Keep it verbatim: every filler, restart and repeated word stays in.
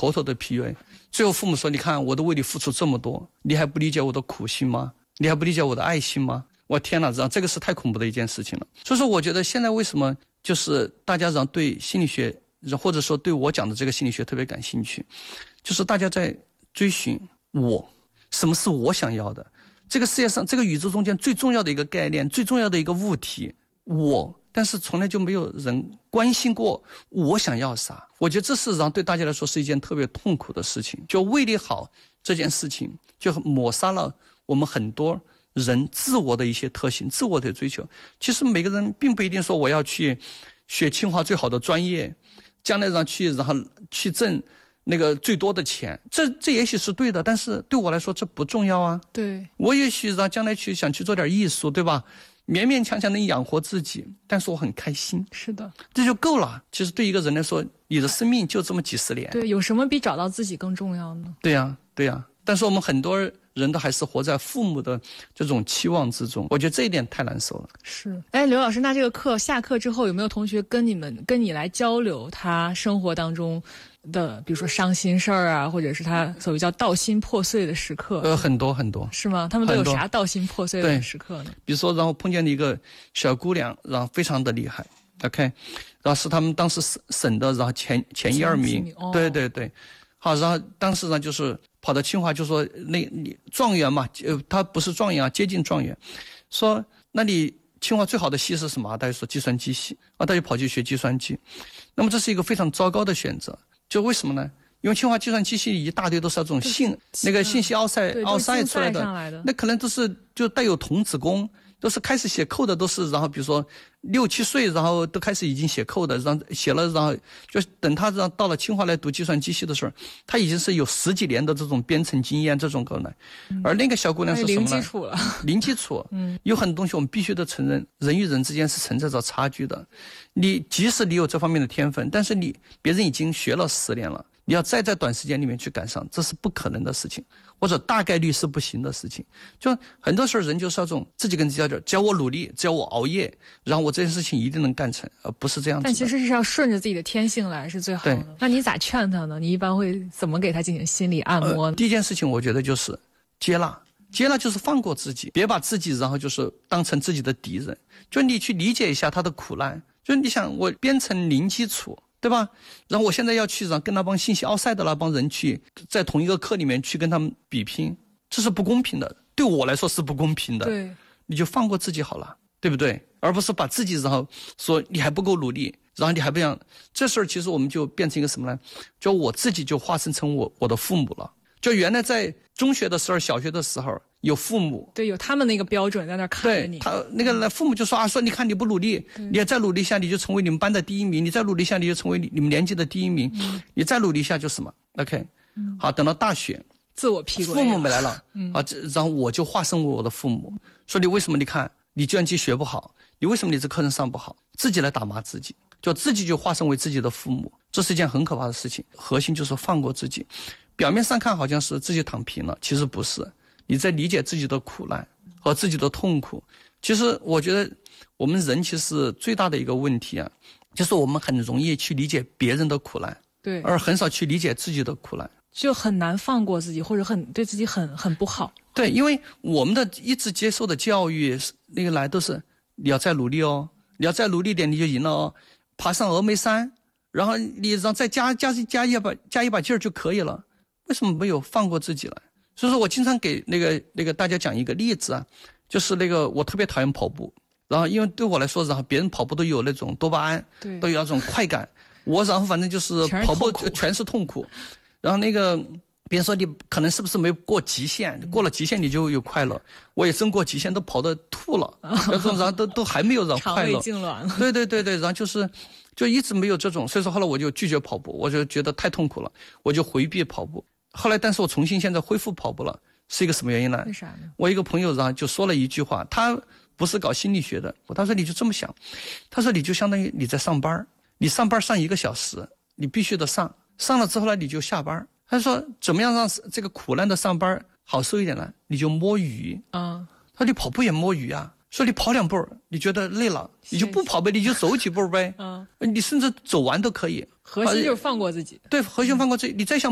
妥妥的 P U A。最后父母说，你看我都为你付出这么多，你还不理解我的苦心吗？你还不理解我的爱心吗？我天哪，这个是太恐怖的一件事情了。所以说我觉得现在为什么就是大家让对心理学或者说对我讲的这个心理学特别感兴趣，就是大家在追寻我，什么是我想要的。这个世界上这个宇宙中间最重要的一个概念，最重要的一个物体，我，但是从来就没有人关心过我想要啥。我觉得这事实上对大家来说是一件特别痛苦的事情。就为你好这件事情，就抹杀了我们很多人自我的一些特性，自我的追求。其实每个人并不一定说我要去学清华最好的专业，将来让去然后去挣那个最多的钱，这这也许是对的，但是对我来说这不重要啊。 对， 我也许让将来去想去做点艺术，对吧？勉勉强强能养活自己，但是我很开心。 是的， 这就够了。其实对一个人来说，你的生命就这么几十年。 对，有什么比找到自己更重要呢？ 对呀，对呀。但是我们很多人都还是活在父母的这种期望之中，我觉得这一点太难受了。 是，哎，刘老师，那这个课下课之后有没有同学跟你们跟你来交流他生活当中的，比如说伤心事儿啊，或者是他所谓叫道心破碎的时刻？ 呃，很多很多。 是吗？他们都有啥道心破碎的时刻呢？ 比如说，然后碰见了一个小姑娘，然后非常的厉害 ，OK， 然后是他们当时省省的，然后前前一二名， 名哦、 对对对。好，然后当时呢就是跑到清华，就说那你状元嘛，呃，他不是状元啊，接近状元，说那你清华最好的系是什么？大家说计算机系啊，他就跑去学计算机。那么这是一个非常糟糕的选择，就为什么呢？因为清华计算机系一大堆都是那种信那个信息奥赛奥赛出来的， 来的， 那可能都是就带有童子功。都是开始写扣的，都是然后比如说六七岁，然后都开始已经写扣的，然后写了，然后就等他让到了清华来读计算机系的时候，他已经是有十几年的这种编程经验，这种可能。而那个小姑娘是什么呢？ 零基础了， 零基础。嗯，有很多东西我们必须得承认，人与人之间是存在着差距的。你即使你有这方面的天分，但是你别人已经学了十年了，你要再在短时间里面去赶上，这是不可能的事情。或者大概率是不行的事情。就很多时候人就是那种自己跟自己较劲，只要我努力，只要我熬夜，然后我这件事情一定能干成，而不是这样子的。 但其实是要顺着自己的天性来是最好的。那你咋劝他呢？你一般会怎么给他进行心理按摩呢？ 呃、第一件事情我觉得就是接纳，接纳就是放过自己，别把自己然后就是当成自己的敌人，就你去理解一下他的苦难。就你想我编程零基础，对吧？然后我现在要去让跟那帮信息奥赛的那帮人去在同一个课里面去跟他们比拼，这是不公平的，对我来说是不公平的。 对， 你就放过自己好了，对不对？而不是把自己然后说你还不够努力，然后你还不想，这事儿其实我们就变成一个什么呢？就我自己就化身成我我的父母了。就原来在中学的时候、小学的时候有父母， 对，有他们那个标准在那看着你。 对，他那个父母就说啊，说你看你不努力，你要再努力一下，你就成为你们班的第一名；你再努力一下，你就成为你们年级的第一名；嗯、你再努力一下就什么 ？OK，、嗯、好，等到大学， 自我批父母没来了，嗯、啊，然后我就化身为我的父母，说你为什么？你看你计算机学不好，你为什么你这课程上不好？自己来打骂自己，就自己就化身为自己的父母，这是一件很可怕的事情。核心就是放过自己。表面上看好像是自己躺平了，其实不是，你在理解自己的苦难和自己的痛苦。其实我觉得我们人其实最大的一个问题啊，就是我们很容易去理解别人的苦难， 对， 而很少去理解自己的苦难， 就很难放过自己，或者很对自己很很不好。 对，因为我们的一直接受的教育那个来都是你要再努力哦，你要再努力一点你就赢了哦，爬上峨眉山，然后你让再加加加一把加一把劲儿就可以了。为什么没有放过自己来？所以说我经常给那个那个大家讲一个例子啊，就是那个我特别讨厌跑步，然后因为对我来说，然后别人跑步都有那种多巴胺， 对， 都有那种快感，我然后反正就是跑步全是痛苦，然后那个别人说你可能是不是没过极限，过了极限你就有快乐，我也真过极限都跑得吐了，然后然后都都还没有让快乐， 肠胃痉挛了， 对对对对，然后就是就一直没有这种，所以说后来我就拒绝跑步，我就觉得太痛苦了，我就回避跑步。后来，但是我重新现在恢复跑步了，是一个什么原因呢？ 为啥呢？ 我一个朋友然后就说了一句话，他不是搞心理学的，他说你就这么想，他说你就相当于你在上班，你上班上一个小时，你必须得上，上了之后呢你就下班。他说怎么样让这个苦难的上班好受一点呢？你就摸鱼。 嗯， 他说你跑步也摸鱼啊，说你跑两步你觉得累了，你就不跑呗，你就走几步呗。嗯，你甚至走完都可以。 核心就是放过自己。 对，核心放过自己，你再想